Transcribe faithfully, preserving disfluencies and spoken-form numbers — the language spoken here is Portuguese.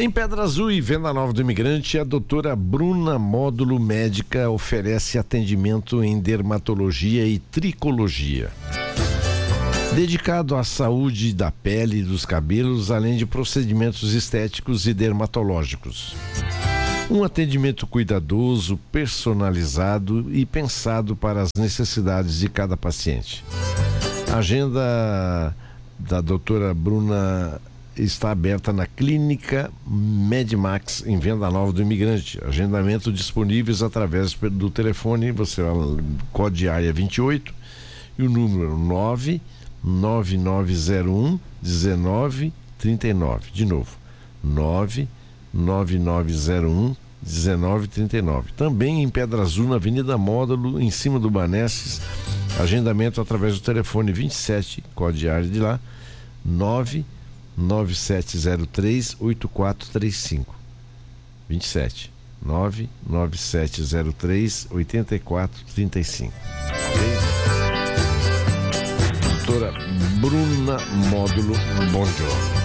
Em Pedra Azul e Venda Nova do Imigrante, a doutora Bruna Módulo Médica oferece atendimento em dermatologia e tricologia, dedicado à saúde da pele e dos cabelos, além de procedimentos estéticos e dermatológicos. Um atendimento cuidadoso, personalizado e pensado para as necessidades de cada paciente. A agenda da doutora Bruna está aberta na Clínica Medmax, em Venda Nova do Imigrante. Agendamento disponíveis através do telefone, você código área vinte e oito e o número nove nove nove zero um um nove três nove. De novo, nove nove nove zero um um nove três nove. Também em Pedra Azul, na Avenida Módulo, em cima do Banesses. Agendamento através do telefone vinte e sete, código área de lá, nove nove sete zero três oito quatro três cinco. vinte e sete, nove nove sete zero três oito quatro três cinco. Doutora Bruna Módulo, bom dia.